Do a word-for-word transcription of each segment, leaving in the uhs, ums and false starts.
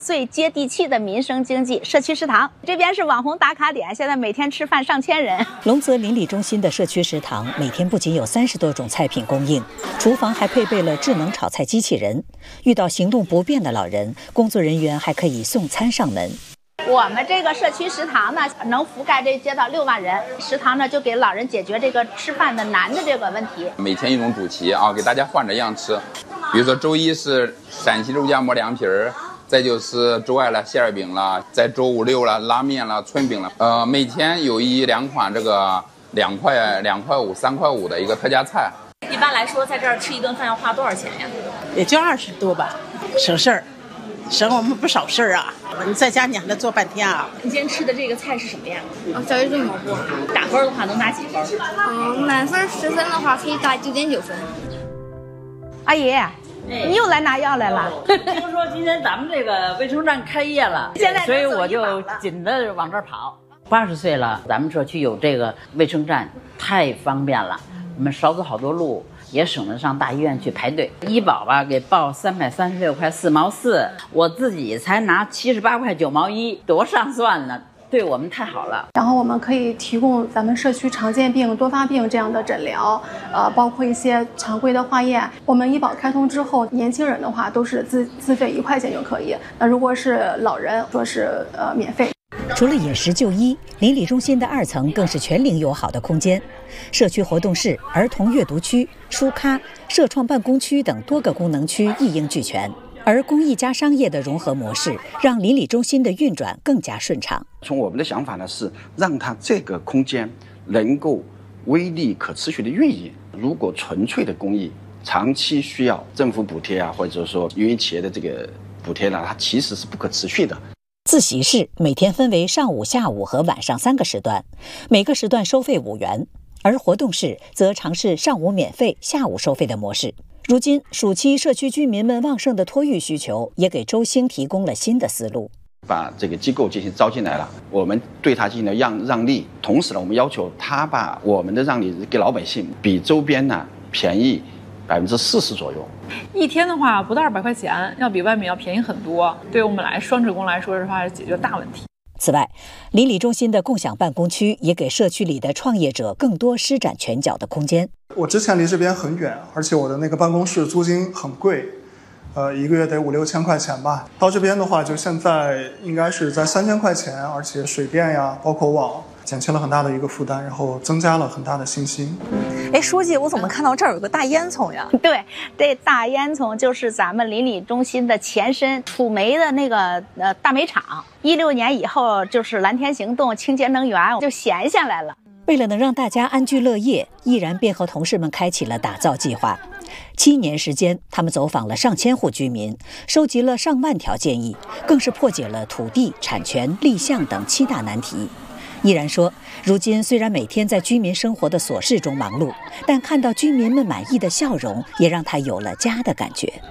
最接地气的民生经济社区食堂，这边是网红打卡点，现在每天吃饭上千人。 龙泽邻里中心的社区食堂每天不仅有三十多种菜品供应，厨房还配备了智能炒菜机器人。遇到行动不便的老人，工作人员还可以送餐上门。 我们这个社区食堂呢，能覆盖这街道六万人。食堂呢，就给老人解决这个吃饭的难的这个问题。 每天一种主题啊，给大家换着样吃。比如说周一是陕西肉夹馍凉皮儿。再就是周二了馅儿饼了，在周五六了拉面了、春饼了，呃，每天有一两款这个两块、两块五、三块五的一个特价菜。 一般来说，在这儿吃一顿饭要花多少钱呀？ 也就二十多吧，省事儿，省我们不少事儿啊。你在家你还得做半天啊。 你今天吃的这个菜是什么呀？ 啊，小鱼炖蘑菇。 打分的话能打几分？ 嗯，满分十分的话可以打九点九分。 阿姨。你又来拿药来了？ 听说今天咱们这个卫生站开业了， 现在所以我就紧着往这儿跑。八十岁了，咱们社区有这个卫生站，太方便了，我们少走好多路，也省得上大医院去排队。医保吧给报三百三十六块四毛四，我自己才拿七十八块九毛一，多上算呢。对我们太好了。 然后我们可以提供咱们社区常见病、多发病这样的诊疗，呃，包括一些常规的化验。我们医保开通之后，年轻人的话都是自自费一块钱就可以。那如果是老人，说是呃免费。 除了饮食就医，邻里中心的二层更是全龄友好的空间，社区活动室、儿童阅读区、书咖、社创办公区等多个功能区一应俱全。而公益加商业的融合模式，让邻里中心的运转更加顺畅。 从我们的想法呢，是让它这个空间能够微利可持续的运营。如果纯粹的公益，长期需要政府补贴啊，或者说民营企业的这个补贴呢，它其实是不可持续的。 自习室每天分为上午、下午和晚上三个时段，每个时段收费五元，而活动室则尝试上午免费、下午收费的模式。如今暑期社区居民们旺盛的托育需求，也给周兴提供了新的思路。 把这个机构进行招进来了，我们对他进行了让让利，同时呢，我们要求他把我们的让利给老百姓比周边呢便宜百分之四十左右。 一天的话不到二百块钱，要比外面要便宜很多。对我们来双职工来说的话，解决大问题。 此外，邻里中心的共享办公区也给社区里的创业者更多施展拳脚的空间。 我之前离这边很远，而且我的那个办公室租金很贵，呃，一个月得五六千块钱吧。到这边的话，就现在应该是在三千块钱，而且水电呀，包括网，减轻了很大的一个负担，然后增加了很大的信心。 哎，书记，我怎么看到这儿有个大烟囱呀？ 对，这大烟囱就是咱们邻里中心的前身，储煤的那个呃大煤厂。一六年以后，就是蓝天行动、清洁能源就闲下来了。 为了能让大家安居乐业，毅然便和同事们开启了打造计划。七年时间，他们走访了上千户居民，收集了上万条建议，更是破解了土地、产权、立项等七大难题。毅然说，如今虽然每天在居民生活的琐事中忙碌，但看到居民们满意的笑容，也让他有了家的感觉。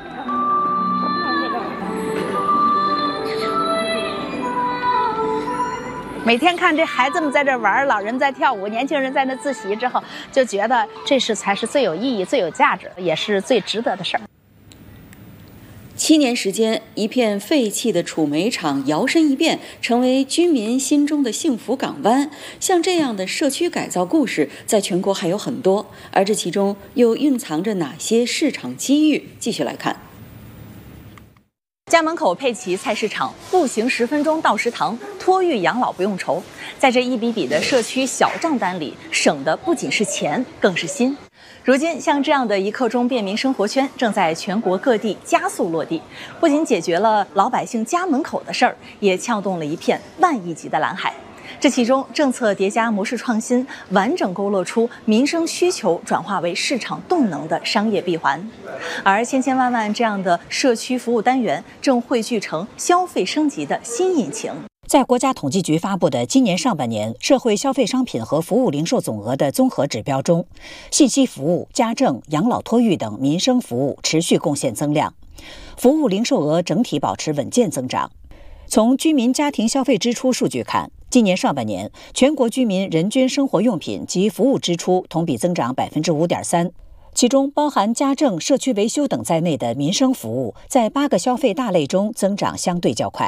每天看这孩子们在这玩，老人在跳舞，年轻人在那自习之后，就觉得这是才是最有意义、最有价值，也是最值得的事儿。 七年时间，一片废弃的储煤厂摇身一变，成为居民心中的幸福港湾。像这样的社区改造故事，在全国还有很多，而这其中又蕴藏着哪些市场机遇？继续来看。 家门口配齐菜市场，步行十分钟到食堂，托育养老不用愁。在这一笔笔的社区小账单里，省的不仅是钱，更是心。如今，像这样的一刻钟便民生活圈正在全国各地加速落地，不仅解决了老百姓家门口的事儿，也撬动了一片万亿级的蓝海。这其中，政策叠加模式创新，完整勾勒出民生需求转化为市场动能的商业闭环。而千千万万这样的社区服务单元，正汇聚成消费升级的新引擎。 在国家统计局发布的今年上半年社会消费商品和服务零售总额的综合指标中，信息服务、家政、养老托育等民生服务持续贡献增量，服务零售额整体保持稳健增长。从居民家庭消费支出数据看，今年上半年全国居民人均生活用品及服务支出同比增长 百分之五点三， 其中包含家政、社区维修等在内的民生服务，在八个消费大类中增长相对较快。